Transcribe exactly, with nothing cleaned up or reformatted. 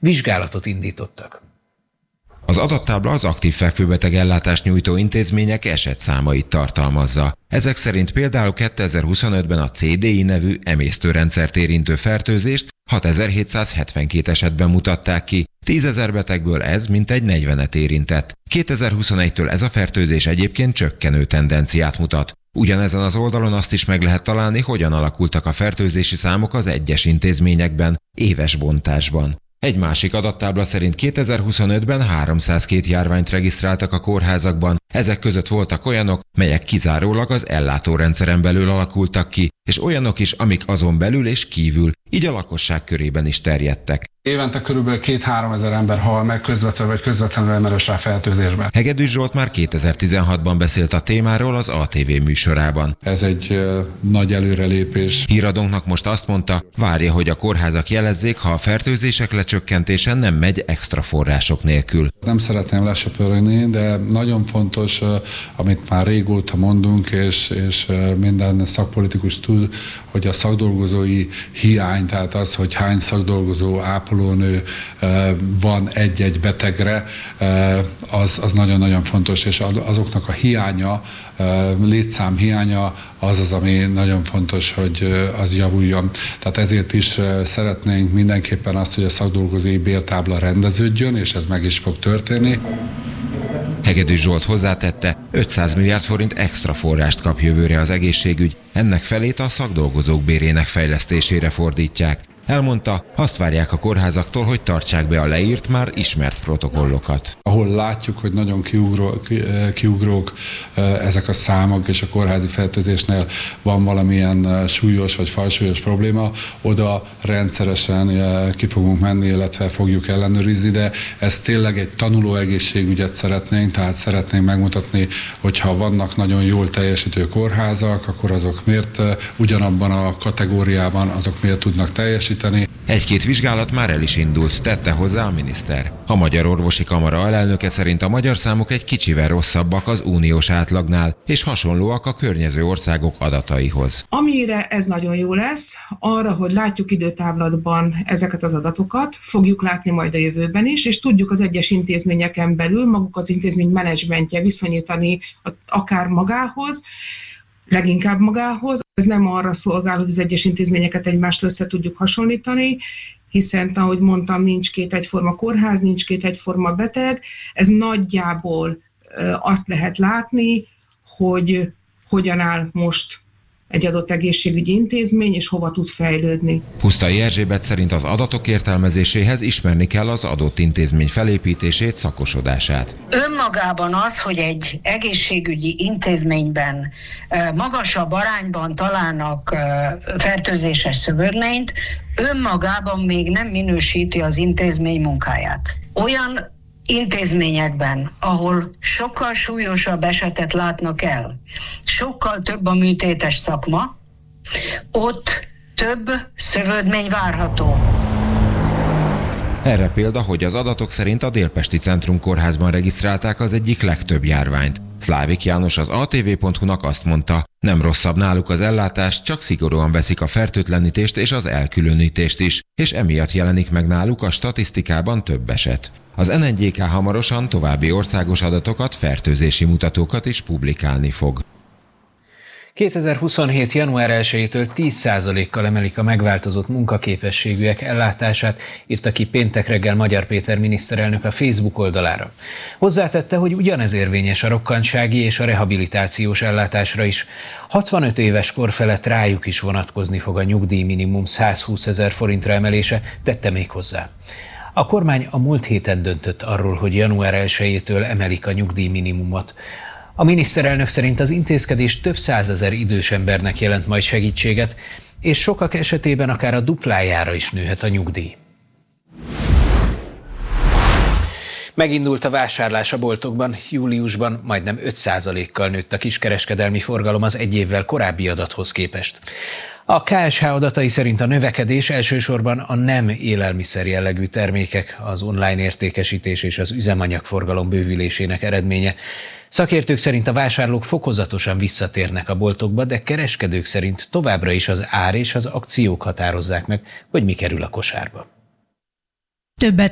vizsgálatot indítottak. Az adattábla az aktív fekvőbeteg ellátást nyújtó intézmények esetszámait tartalmazza. Ezek szerint például kétezer-huszonötben a cé dé i nevű emésztőrendszert érintő fertőzést hatezer-hétszázhetvenkét esetben mutatták ki, tízezer betegből ez mintegy negyvenet érintett. kétezer-huszonegytől ez a fertőzés egyébként csökkenő tendenciát mutat. Ugyanezen az oldalon azt is meg lehet találni, hogyan alakultak a fertőzési számok az egyes intézményekben, éves bontásban. Egy másik adattábla szerint kétezer-huszonötben háromszázkettő járványt regisztráltak a kórházakban, ezek között voltak olyanok, melyek kizárólag az ellátórendszeren belül alakultak ki, és olyanok is, amik azon belül és kívül, így a lakosság körében is terjedtek. Évente körülbelül két-három ezer ember hal meg közvetlenül vagy közvetlenül em er es á fertőzésben. Hegedűs Zsolt már kétezer-tizenhatban beszélt a témáról az á té vé műsorában. Ez egy uh, nagy előrelépés. Híradónknak most azt mondta, várja, hogy a kórházak jelezzék, ha a fertőzések lecsökkentése nem megy extra források nélkül. Nem szeretném lesöpörni, de nagyon fontos, uh, amit már régóta mondunk, és, és uh, minden szakpolitikus tud, hogy a szakdolgozói hiány, tehát az, hogy hány szakdolgozó ápolónő van egy-egy betegre, az, az nagyon-nagyon fontos, és azoknak a hiánya, létszám hiánya az az, ami nagyon fontos, hogy az javuljon. Tehát ezért is szeretnénk mindenképpen azt, hogy a szakdolgozói bértábla rendeződjön, és ez meg is fog történni. Hegedűs Zsolt hozzátette, ötszáz milliárd forint extra forrást kap jövőre az egészségügy, ennek felét a szakdolgozók bérének fejlesztésére fordítják. Elmondta, azt várják a kórházaktól, hogy tartsák be a leírt, már ismert protokollokat. Ahol látjuk, hogy nagyon kiugró, kiugrók ezek a számok, és a kórházi fertőzésnél van valamilyen súlyos vagy fajsúlyos probléma, oda rendszeresen ki fogunk menni, illetve fogjuk ellenőrizni, de ez tényleg egy tanuló egészségügyet szeretnénk, tehát szeretnénk megmutatni, hogyha vannak nagyon jól teljesítő kórházak, akkor azok miért ugyanabban a kategóriában azok miért tudnak teljesíteni. Egy-két vizsgálat már el is indult, tette hozzá a miniszter. A Magyar Orvosi Kamara alelnöke szerint a magyar számok egy kicsivel rosszabbak az uniós átlagnál, és hasonlóak a környező országok adataihoz. Amire ez nagyon jó lesz, arra, hogy látjuk időtávlatban ezeket az adatokat, fogjuk látni majd a jövőben is, és tudjuk az egyes intézményeken belül maguk az intézmény menedzsmentje viszonyítani akár magához, leginkább magához. Ez nem arra szolgál, hogy az egyes intézményeket egymással össze tudjuk hasonlítani, hiszen, ahogy mondtam, nincs két egyforma kórház, nincs két egyforma beteg. Ez nagyjából azt lehet látni, hogy hogyan áll most egy adott egészségügyi intézmény, és hova tud fejlődni. Pusztai Erzsébet szerint az adatok értelmezéséhez ismerni kell az adott intézmény felépítését, szakosodását. Önmagában az, hogy egy egészségügyi intézményben magasabb arányban találnak fertőzéses szövődményt, önmagában még nem minősíti az intézmény munkáját. Olyan intézményekben, ahol sokkal súlyosabb esetet látnak el, sokkal több a műtétes szakma, ott több szövődmény várható. Erre példa, hogy az adatok szerint a Délpesti Centrum Kórházban regisztrálták az egyik legtöbb járványt. Szlávik János az á té vé pont hu-nak azt mondta, nem rosszabb náluk az ellátás, csak szigorúan veszik a fertőtlenítést és az elkülönítést is, és emiatt jelenik meg náluk a statisztikában több eset. Az en egy ká hamarosan további országos adatokat, fertőzési mutatókat is publikálni fog. kétezer-huszonhét. január elsejétől tíz százalékkal emelik a megváltozott munkaképességűek ellátását, írta ki péntek reggel Magyar Péter miniszterelnök a Facebook oldalára. Hozzátette, hogy ugyanez érvényes a rokkantsági és a rehabilitációs ellátásra is. hatvanöt éves kor felett rájuk is vonatkozni fog a nyugdíjminimum százhúszezer forintra emelése, tette még hozzá. A kormány a múlt héten döntött arról, hogy január elsejétől emelik a nyugdíjminimumot. A miniszterelnök szerint az intézkedés több százezer idős embernek jelent majd segítséget, és sokak esetében akár a duplájára is nőhet a nyugdíj. Megindult a vásárlás a boltokban, júliusban majdnem öt százalékkal nőtt a kiskereskedelmi forgalom az egy évvel korábbi adathoz képest. A ká es há adatai szerint a növekedés elsősorban a nem élelmiszer jellegű termékek, az online értékesítés és az üzemanyagforgalom bővülésének eredménye. Szakértők szerint a vásárlók fokozatosan visszatérnek a boltokba, de kereskedők szerint továbbra is az ár és az akciók határozzák meg, hogy mi kerül a kosárba. Többet